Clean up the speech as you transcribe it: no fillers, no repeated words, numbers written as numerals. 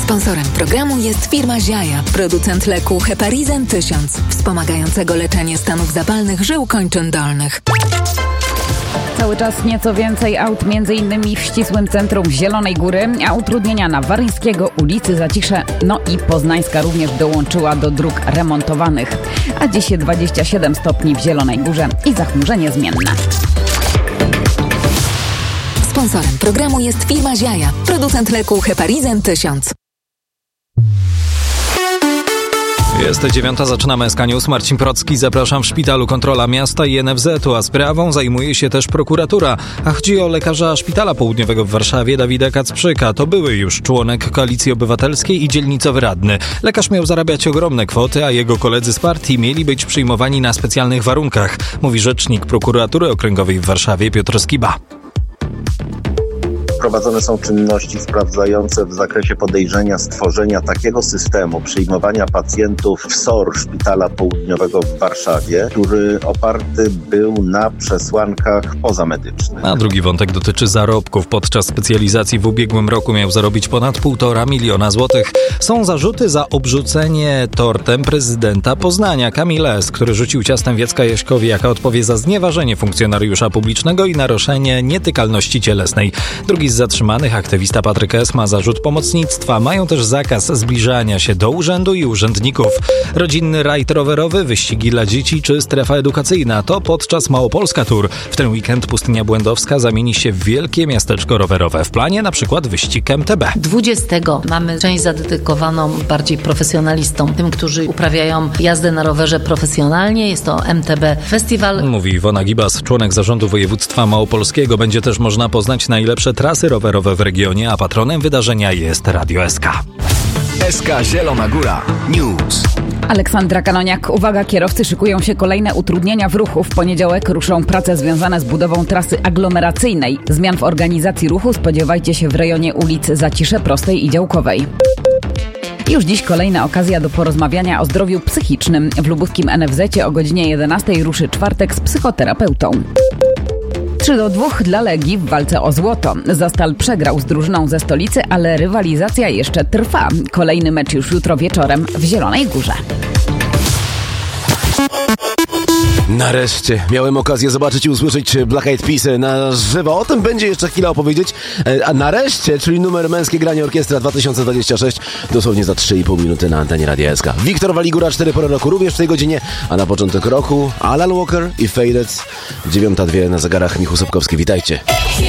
Sponsorem programu jest firma Ziaja, producent leku Heparizen 1000, wspomagającego leczenie stanów zapalnych żył kończyn dolnych. Cały czas nieco więcej aut, m.in. w ścisłym centrum Zielonej Góry, a utrudnienia na Waryńskiego, ulicy Zacisze, i Poznańska również dołączyła do dróg remontowanych. A dziś 27 stopni w Zielonej Górze i zachmurzenie zmienne. Sponsorem programu jest firma Ziaja, producent leku Heparizen 1000. Jest 9, zaczynamy SK News. Marcin Procki, zapraszam. W szpitalu kontrola miasta i NFZ-u, a sprawą zajmuje się też prokuratura. A chodzi o lekarza Szpitala Południowego w Warszawie, Dawida Kacprzyka. To były już członek Koalicji Obywatelskiej i dzielnicowy radny. Lekarz miał zarabiać ogromne kwoty, a jego koledzy z partii mieli być przyjmowani na specjalnych warunkach, mówi rzecznik prokuratury okręgowej w Warszawie Piotr Skiba. Prowadzone są czynności sprawdzające w zakresie podejrzenia stworzenia takiego systemu przyjmowania pacjentów w SOR Szpitala Południowego w Warszawie, który oparty był na przesłankach pozamedycznych. A drugi wątek dotyczy zarobków. Podczas specjalizacji w ubiegłym roku miał zarobić ponad 1,5 miliona złotych. Są zarzuty za obrzucenie tortem prezydenta Poznania Kamila S., który rzucił ciastem Wiecka Jaśkowi, jaka odpowie za znieważenie funkcjonariusza publicznego i naruszenie nietykalności cielesnej. Drugi z zatrzymanych, aktywista Patryk S., ma zarzut pomocnictwa. Mają też zakaz zbliżania się do urzędu i urzędników. Rodzinny rajd rowerowy, wyścigi dla dzieci czy strefa edukacyjna to podczas Małopolska Tour. W ten weekend Pustynia Błędowska zamieni się w wielkie miasteczko rowerowe. W planie na przykład wyścig MTB. 20 mamy część zadedykowaną bardziej profesjonalistom, tym, którzy uprawiają jazdę na rowerze profesjonalnie. Jest to MTB Festiwal. Mówi Iwona Gibas, członek zarządu województwa małopolskiego. Będzie też można poznać najlepsze trasy rowerowe w regionie, a patronem wydarzenia jest Radio SK. SK Zielona Góra News. Aleksandra Kanoniak. Uwaga, kierowcy, szykują się kolejne utrudnienia w ruchu. W poniedziałek ruszą prace związane z budową trasy aglomeracyjnej. Zmian w organizacji ruchu spodziewajcie się w rejonie ulic Zacisze, Prostej i Działkowej. Już dziś kolejna okazja do porozmawiania o zdrowiu psychicznym. W lubuskim NFZ-cie o godzinie 11 ruszy czwartek z psychoterapeutą. 3-2 dla Legii w walce o złoto. Zastal przegrał z drużyną ze stolicy, ale rywalizacja jeszcze trwa. Kolejny mecz już jutro wieczorem w Zielonej Górze. Nareszcie miałem okazję zobaczyć i usłyszeć Black Eyed Peas na żywo. O tym będzie jeszcze chwilę opowiedzieć. A nareszcie, czyli numer Męskie Granie Orkiestra 2026, dosłownie za 3,5 minuty na antenie Radia SK. Wiktor Waligura, 4 pory roku, również w tej godzinie, a na początek roku Alan Walker i Faded. 9:02 na zegarach. Michał Sobkowski, witajcie.